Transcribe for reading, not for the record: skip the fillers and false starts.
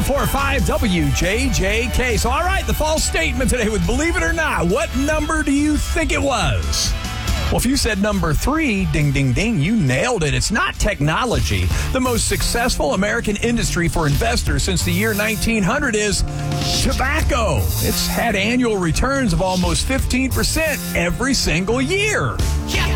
104.5 WJJK. So, all right, the false statement today with Believe It or Not. What number do you think it was? Well, if you said number 3, ding, ding, ding, you nailed it. It's not technology. The most successful American industry for investors since the year 1900 is tobacco. It's had annual returns of almost 15% every single year. Yeah.